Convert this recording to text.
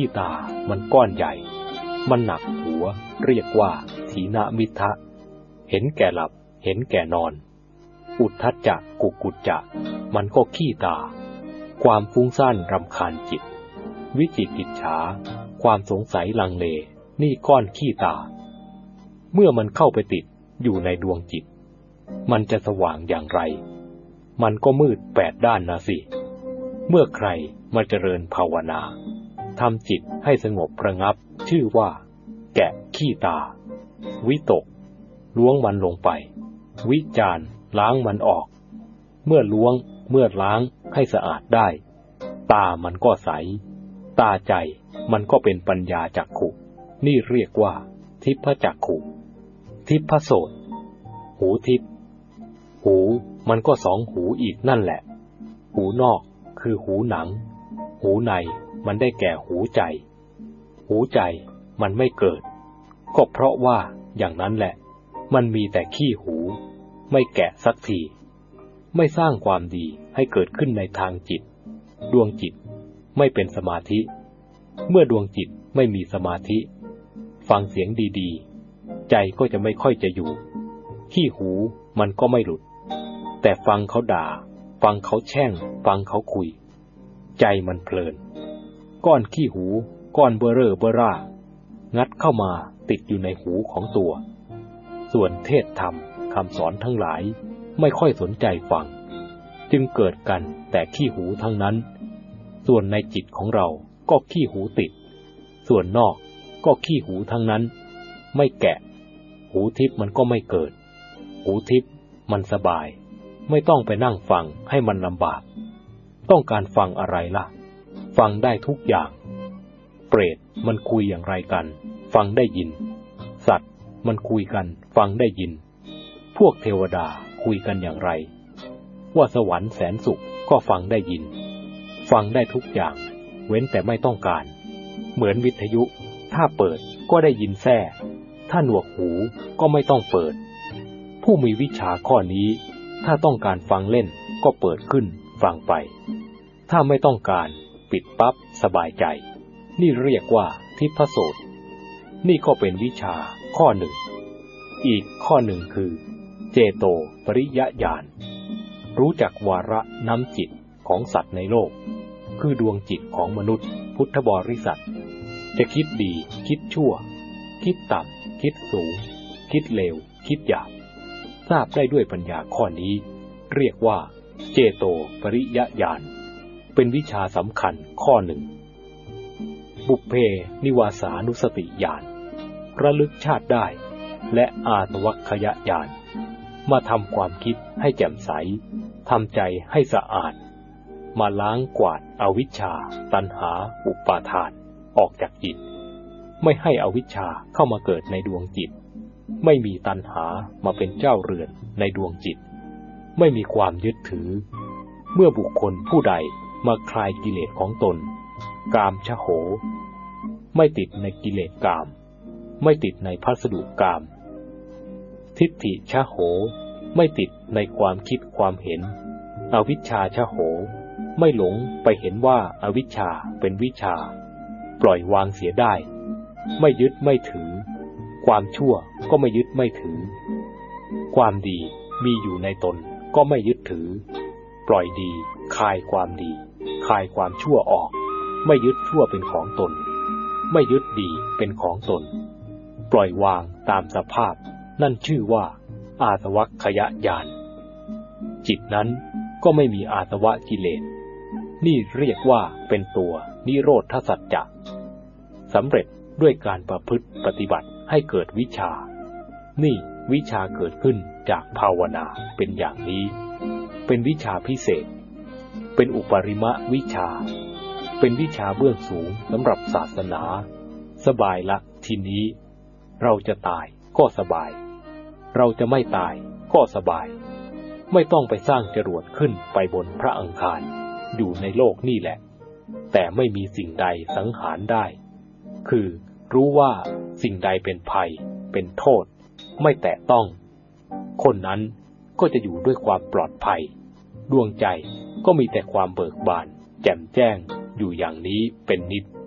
ขี้ตามันก้อนใหญ่มันหนักหัวเรียกว่าถีนมิทะเห็นแก่หลับเห็นแก่นอนอุทธัจจะกุกุจจะมันก็ขี้ตาความฟุ้งซ่านรำคาญจิตวิจิกิจฉาความสงสัยลังเลนี่ก้อนขี้ตาเมื่อมันเข้าไปติดอยู่ในดวงจิตมันจะสว่างอย่างไรมันก็มืด8 ด้านนะสิเมื่อใครมาเจริญภาวนาทำจิตให้สงบระงับชื่อว่าแกะขี้ตาวิตกล้วงมันลงไปวิจารล้างมันออกเมื่อล้วงเมื่อล้างให้สะอาดได้ตามันก็ใสตาใจมันก็เป็นปัญญาจักขุนี่เรียกว่าทิพจักขุทิพโสตหูทิพหูมันก็2 หูอีกนั่นแหละหูนอกคือหูหนังหูในมันได้แก่หูใจหูใจมันไม่เกิดก็เพราะว่าอย่างนั้นแหละมันมีแต่ขี้หูไม่แกะสักทีไม่สร้างความดีให้เกิดขึ้นในทางจิตดวงจิตไม่เป็นสมาธิเมื่อดวงจิตไม่มีสมาธิฟังเสียงดีๆใจก็จะไม่ค่อยจะอยู่ขี้หูมันก็ไม่หลุดแต่ฟังเขาด่าฟังเขาแช่งฟังเขาคุยใจมันเพลินก้อนขี้หูก้อนเบ้อเร่อเบ้อร่างัดเข้ามาติดอยู่ในหูของตัวส่วนเทศธรรมคำสอนทั้งหลายไม่ค่อยสนใจฟังจึงเกิดกันแต่ขี้หูทั้งนั้นส่วนในจิตของเราก็ขี้หูติดส่วนนอกก็ขี้หูทั้งนั้นไม่แกะหูทิพย์มันก็ไม่เกิดหูทิพย์มันสบายไม่ต้องไปนั่งฟังให้มันลำบากต้องการฟังอะไรล่ะฟังได้ทุกอย่างเปรตมันคุยอย่างไรกันฟังได้ยินสัตว์มันคุยกันฟังได้ยินพวกเทวดาคุยกันอย่างไรว่าสวรรค์แสนสุขก็ฟังได้ยินฟังได้ทุกอย่างเว้นแต่ไม่ต้องการเหมือนวิทยุถ้าเปิดก็ได้ยินแท้ถ้าหนวกหูก็ไม่ต้องเปิดผู้มีวิชาข้อนี้ถ้าต้องการฟังเล่นก็เปิดขึ้นฟังไปถ้าไม่ต้องการปิดปั๊บสบายใจนี่เรียกว่าทิพโสตนี่ก็เป็นวิชาข้อหนึ่งอีกข้อหนึ่งคือเจโตปริยญาณรู้จักวาระน้ำจิตของสัตว์ในโลกคือดวงจิตของมนุษย์พุทธบริษัทจะคิดดีคิดชั่วคิดต่ำคิดสูงคิดเลวคิดหยาบทราบได้ด้วยปัญญาข้อนี้เรียกว่าเจโตปริยญาณเป็นวิชาสำคัญข้อหนึ่งบุพเพนิวาสานุสติญาณระลึกชาติได้และอาสวัคคยญาณมาทำความคิดให้แจ่มใสทำใจให้สะอาดมาล้างกวาดอวิชชาตัณหาอุปาทานออกจากจิตไม่ให้อวิชชาเข้ามาเกิดในดวงจิตไม่มีตัณหามาเป็นเจ้าเรือนในดวงจิตไม่มีความยึดถือเมื่อบุคคลผู้ใดมาคลายกิเลสของตนกามชโหไม่ติดในกิเลสกามไม่ติดในพัสดุกามทิฏฐิชโหไม่ติดในความคิดความเห็นอวิชชาชโหไม่หลงไปเห็นว่าอวิชชาเป็นวิชชาปล่อยวางเสียได้ไม่ยึดไม่ถือความชั่วก็ไม่ยึดไม่ถือความดีมีอยู่ในตนก็ไม่ยึดถือปล่อยดีคายความดีคายความชั่วออกไม่ยึดชั่วเป็นของตนไม่ยึดดีเป็นของตนปล่อยวางตามสภาพนั่นชื่อว่าอาสวัคคยญาณจิตนั้นก็ไม่มีอาสวะกิเลสนี่เรียกว่าเป็นตัวนิโรธสัจจะสำเร็จด้วยการประพฤติปฏิบัติให้เกิดวิชานี่วิชาเกิดขึ้นจากภาวนาเป็นอย่างนี้เป็นวิชาพิเศษเป็นอุปริมวิชาเป็นวิชาเบื้องสูงสำหรับศาสนาสบายละทีนี้เราจะตายก็สบายเราจะไม่ตายก็สบายไม่ต้องไปสร้างจรวดขึ้นไปบนพระอังคารอยู่ในโลกนี่แหละแต่ไม่มีสิ่งใดสังหารได้คือรู้ว่าสิ่งใดเป็นภัยเป็นโทษไม่แตะต้องคนนั้นก็จะอยู่ด้วยความปลอดภัยดวงใจก็มีแต่ความเบิกบานแจ่มแจ้งอยู่อย่างนี้เป็นนิจ